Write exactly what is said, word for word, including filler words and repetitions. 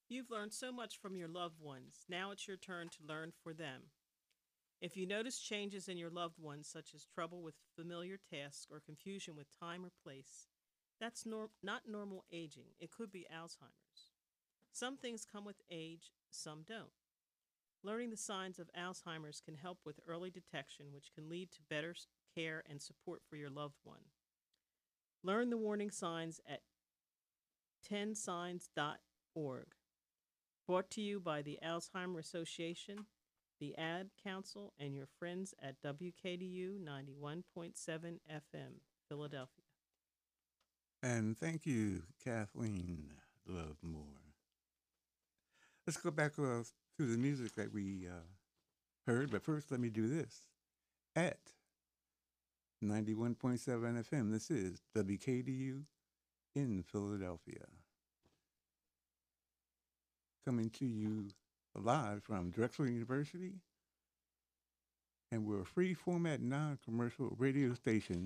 You've learned so much from your loved ones. Now it's your turn to learn for them. If you notice changes in your loved ones, such as trouble with familiar tasks or confusion with time or place, that's nor- not normal aging. It could be Alzheimer's. Some things come with age, some don't. Learning the signs of Alzheimer's can help with early detection, which can lead to better care and support for your loved one. Learn the warning signs at ten signs dot org. Brought to you by the Alzheimer Association, the Ad Council, and your friends at W K D U ninety-one point seven F M, Philadelphia. And thank you, Kathleen Love Moore. Let's go back uh, to the music that we uh, heard, but first let me do this. At ninety-one point seven F M, this is W K D U in Philadelphia. Coming to you live from Drexel University, and we're a free format, non commercial radio station